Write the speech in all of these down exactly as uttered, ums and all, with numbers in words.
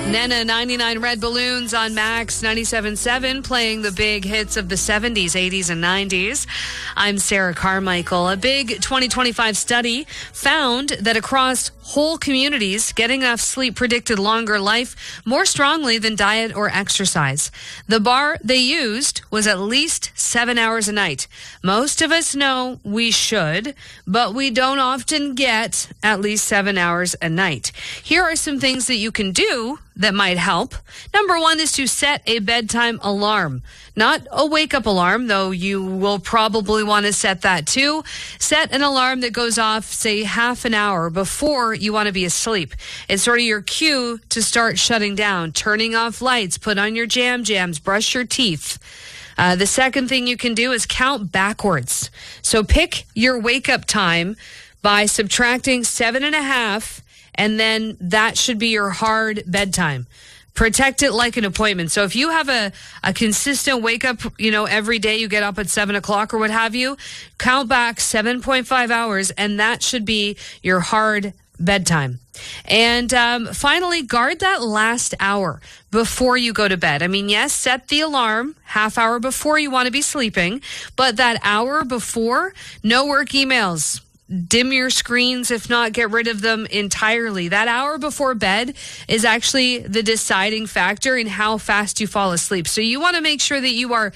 Nena, ninety-nine Red Balloons on Max ninety-seven point seven, playing the big hits of the seventies, eighties, and nineties. I'm Sarah Carmichael. A big twenty twenty-five study found that across whole communities, getting enough sleep predicted longer life more strongly than diet or exercise. The bar they used was at least seven hours a night. Most of us know we should, but we don't often get at least seven hours a night. Here are some things that you can do that might help. Number one is to set a bedtime alarm. Not a wake-up alarm, though you will probably want to set that too. Set an alarm that goes off, say, half an hour before you want to be asleep. It's sort of your cue to start shutting down, turning off lights, put on your jam jams, brush your teeth. Uh, the second thing you can do is count backwards. So pick your wake-up time by subtracting seven and a half, and then that should be your hard bedtime. Protect it like an appointment. So if you have a, a consistent wake up, you know, every day you get up at seven o'clock or what have you, count back seven point five hours, and that should be your hard bedtime. And um, finally, guard that last hour before you go to bed. I mean, yes, set the alarm half hour before you want to be sleeping, but that hour before, no work emails. Dim your screens, if not get rid of them entirely. That hour before bed is actually the deciding factor in how fast you fall asleep. So you want to make sure that you are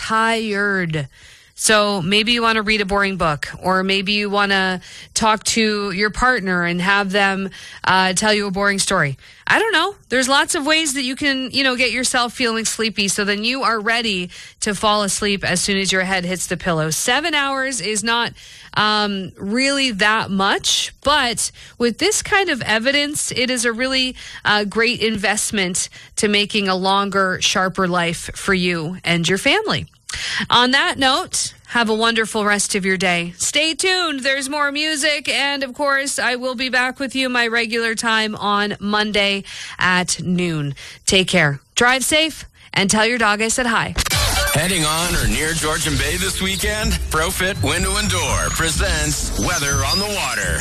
tired. So maybe you want to read a boring book, or maybe you want to talk to your partner and have them uh, tell you a boring story. I don't know. There's lots of ways that you can, you know, get yourself feeling sleepy, so then you are ready to fall asleep as soon as your head hits the pillow. Seven hours is not um, really that much, but with this kind of evidence, it is a really uh, great investment to making a longer, sharper life for you and your family. On that note, have a wonderful rest of your day. Stay tuned. There's more music. And, of course, I will be back with you my regular time on Monday at noon. Take care. Drive safe, and tell your dog I said hi. Heading on or near Georgian Bay this weekend? ProFit Window and Door presents Weather on the Water.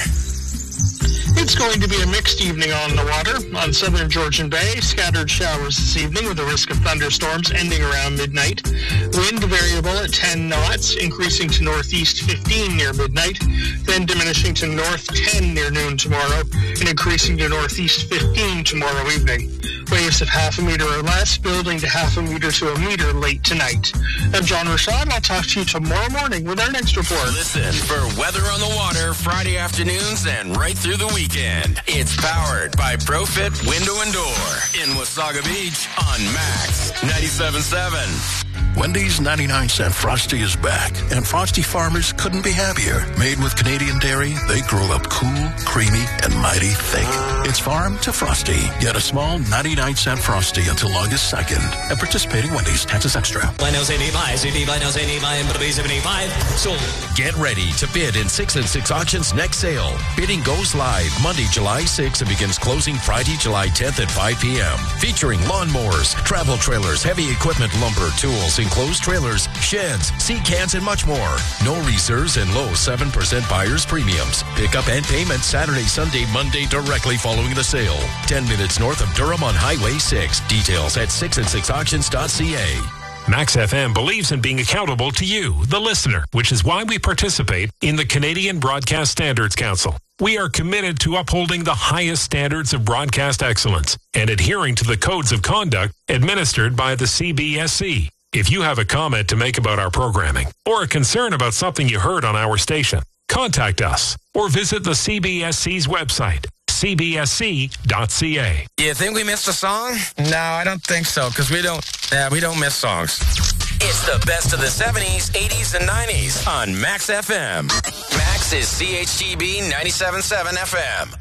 It's going to be a mixed evening on the water. On southern Georgian Bay, scattered showers this evening with a risk of thunderstorms ending around midnight. Wind variable at ten knots, increasing to northeast fifteen near midnight, then diminishing to north ten near noon tomorrow, and increasing to northeast fifteen tomorrow evening. Waves of half a meter or less, building to half a meter to a meter late tonight. I'm John Rashad. I'll talk to you tomorrow morning with our next report. Listen for Weather on the Water Friday afternoons and right through the weekend. It's powered by ProFit Window and Door in Wasaga Beach on Max ninety-seven point seven. Wendy's ninety-nine cent Frosty is back, and Frosty farmers couldn't be happier. Made with Canadian dairy, they grow up cool, creamy, and mighty thick. It's farm to Frosty. Get a small ninety-nine cent Frosty until August second. At participating Wendy's, taxes extra. Get ready to bid in six and six Auctions next sale. Bidding goes live Monday, July sixth, and begins closing Friday, July tenth at five p.m. Featuring lawnmowers, travel trailers, heavy equipment, lumber, tools, enclosed trailers, sheds, seed cans, and much more. No reserves and low seven percent buyer's premiums. Pickup and payment Saturday, Sunday, Monday directly following the sale. ten minutes north of Durham on Highway six. Details at six and six auctions dot c a. Max F M believes in being accountable to you, the listener, which is why we participate in the Canadian Broadcast Standards Council. We are committed to upholding the highest standards of broadcast excellence and adhering to the codes of conduct administered by the C B S C. If you have a comment to make about our programming or a concern about something you heard on our station, contact us or visit the C B S C's website, c b s c dot c a. You think we missed a song? No, I don't think so, because we don't, uh, we don't miss songs. It's the best of the seventies, eighties, and nineties on Max F M. Max is C H G B ninety-seven point seven F M.